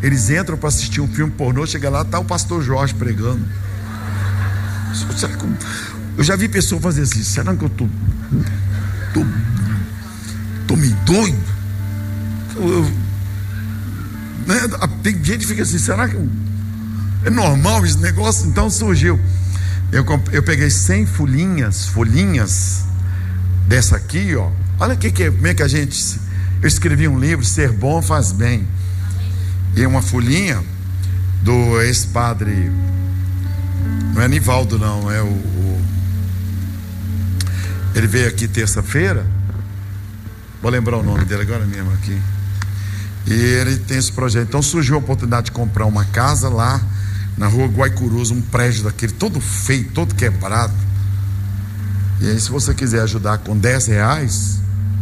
Eles entram para assistir um filme pornô, chega lá, tá o pastor Jorge pregando. Será que eu já vi pessoas fazer assim, será que eu tô meio doido? Né? Tem gente que fica assim, será que é normal esse negócio? Então surgiu, eu peguei 100 folhinhas dessa aqui, ó. Olha como é que eu escrevi um livro, Ser Bom Faz Bem, e uma folhinha do ex-padre, não é Nivaldo não, é ele veio aqui terça-feira, vou lembrar o nome dele agora mesmo aqui, e ele tem esse projeto. Então surgiu a oportunidade de comprar uma casa lá na rua Guaicurus, um prédio daquele todo feio, todo quebrado. E aí, se você quiser ajudar com R$10,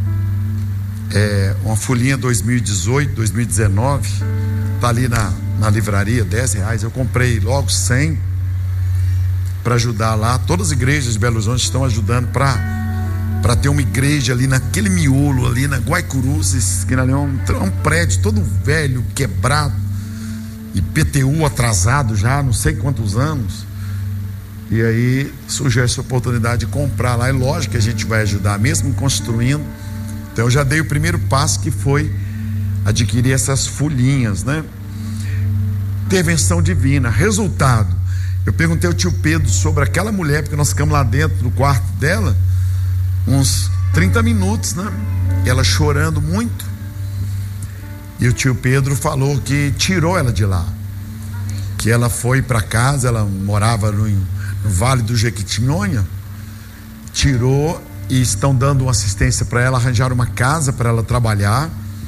uma folhinha 2018, 2019, tá ali na livraria, R$10. Eu comprei logo 100 para ajudar lá. Todas as igrejas de Belo Horizonte estão ajudando para ter uma igreja ali naquele miolo ali na Guaicurus, que ali é um prédio todo velho, quebrado, IPTU atrasado já, não sei quantos anos. E aí surgiu essa oportunidade de comprar lá. É lógico que a gente vai ajudar, mesmo construindo. Então eu já dei o primeiro passo, que foi adquirir essas folhinhas, né? Intervenção divina. Resultado, eu perguntei ao tio Pedro sobre aquela mulher, porque nós ficamos lá dentro do quarto dela uns 30 minutos, né? Ela chorando muito. E o tio Pedro falou que tirou ela de lá, que ela foi para casa. Ela morava no Vale do Jequitinhonha, tirou, e estão dando uma assistência para ela, arranjaram uma casa para ela trabalhar.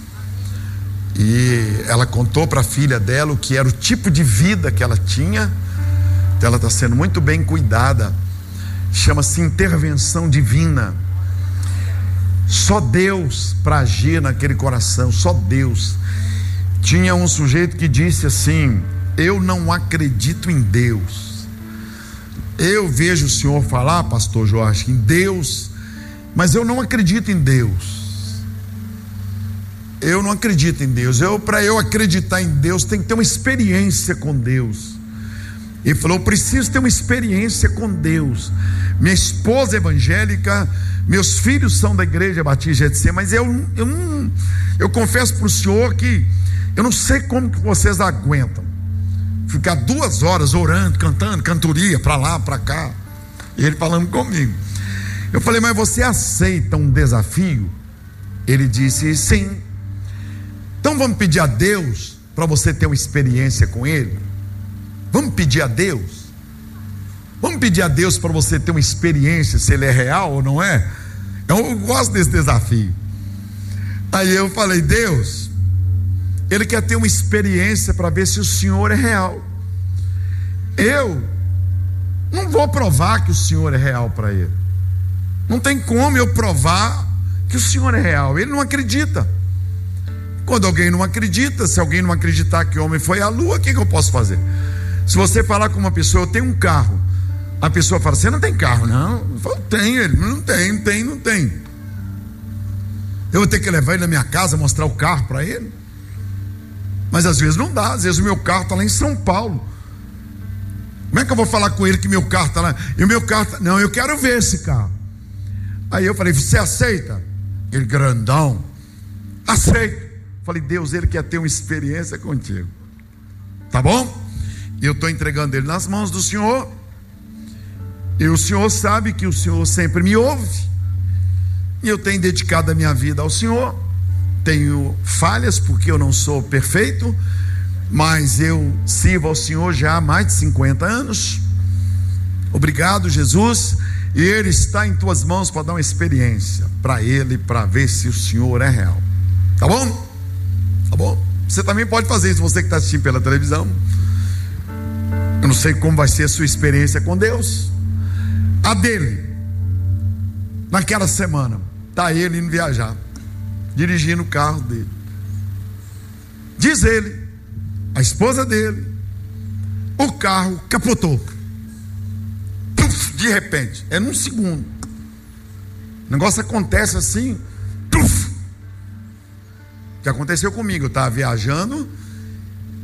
E ela contou para a filha dela o que era o tipo de vida que ela tinha. Então ela está sendo muito bem cuidada. Chama-se intervenção divina. Só Deus para agir naquele coração, só Deus. Tinha um sujeito que disse assim: eu não acredito em Deus. Eu vejo o senhor falar, pastor Jorge, em Deus, mas eu não acredito em Deus. Eu não acredito em Deus. Para eu acreditar em Deus, tem que ter uma experiência com Deus. Ele falou: eu preciso ter uma experiência com Deus. Minha esposa é evangélica, meus filhos são da igreja Batista GTC, mas eu confesso para o senhor que eu não sei como que vocês aguentam ficar 2 horas orando, cantando, cantoria, para lá, para cá. E ele falando comigo. Eu falei: mas você aceita um desafio? Ele disse: sim. Então vamos pedir a Deus para você ter uma experiência com Ele? Vamos pedir a Deus? Vamos pedir a Deus para você ter uma experiência, se Ele é real ou não é? Eu gosto desse desafio. Aí eu falei: Deus, Ele quer ter uma experiência para ver se o Senhor é real. Eu não vou provar que o Senhor é real para ele. Não tem como eu provar que o Senhor é real. Ele não acredita. Quando alguém não acredita, se alguém não acreditar que o homem foi à lua, o que eu posso fazer? Se você falar com uma pessoa: eu tenho um carro, a pessoa fala: você não tem carro? Não. Eu falo: tenho. Ele: não tem. Eu vou ter que levar ele na minha casa, mostrar o carro para ele? Mas às vezes não dá. Às vezes o meu carro está lá em São Paulo. Como é que eu vou falar com ele que meu carro está lá? E o meu carro tá... Não, eu quero ver esse carro. Aí eu falei: você aceita? Ele grandão: aceito. Falei: Deus, Ele quer ter uma experiência contigo, tá bom? E eu estou entregando ele nas mãos do Senhor. E o Senhor sabe que o Senhor sempre me ouve. E eu tenho dedicado a minha vida ao Senhor. Tenho falhas, porque eu não sou perfeito, mas eu sirvo ao Senhor já há mais de 50 anos. Obrigado, Jesus. E Ele está em tuas mãos para dar uma experiência para Ele, para ver se o Senhor é real. Tá bom? Tá bom? Você também pode fazer isso, você que está assistindo pela televisão. Eu não sei como vai ser a sua experiência com Deus. A dele, naquela semana, está ele indo viajar, dirigindo o carro dele. Diz ele, a esposa dele, o carro capotou. Puf, de repente, é num segundo. O negócio acontece assim. Puf. O que aconteceu comigo? Eu estava viajando